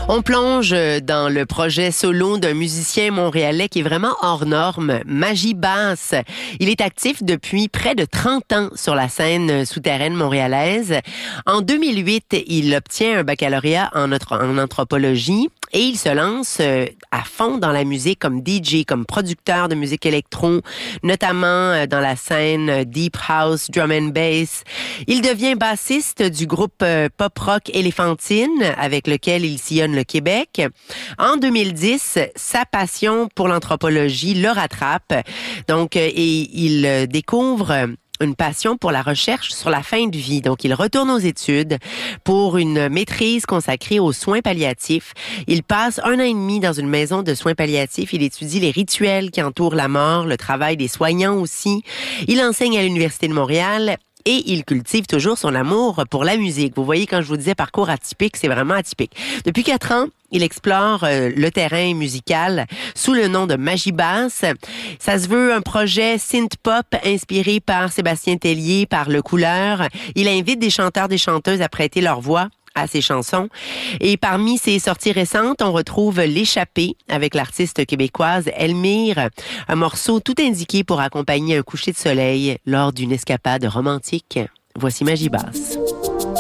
On plonge dans le projet solo d'un musicien montréalais qui est vraiment hors norme, Magie Basse. Il est actif depuis près de 30 ans sur la scène souterraine montréalaise. En 2008, il obtient un baccalauréat en anthropologie. Et il se lance à fond dans la musique comme DJ, comme producteur de musique électro, notamment dans la scène Deep House, Drum and Bass. Il devient bassiste du groupe pop-rock Éléphantine, avec lequel il sillonne le Québec. En 2010, sa passion pour l'anthropologie le rattrape. Donc, et il découvre une passion pour la recherche sur la fin de vie. Donc, il retourne aux études pour une maîtrise consacrée aux soins palliatifs. Il passe 1 an et demi dans une maison de soins palliatifs. Il étudie les rituels qui entourent la mort, le travail des soignants aussi. Il enseigne à l'Université de Montréal. Et il cultive toujours son amour pour la musique. Vous voyez, quand je vous disais parcours atypique, c'est vraiment atypique. Depuis 4 ans, il explore le terrain musical sous le nom de Magie Basse. Ça se veut un projet synth-pop inspiré par Sébastien Tellier, par Le Couleur. Il invite des chanteurs, des chanteuses à prêter leur voix à ses chansons. Et parmi ses sorties récentes, on retrouve L'échappée avec l'artiste québécoise Elmire, un morceau tout indiqué pour accompagner un coucher de soleil lors d'une escapade romantique. Voici Magie Basse.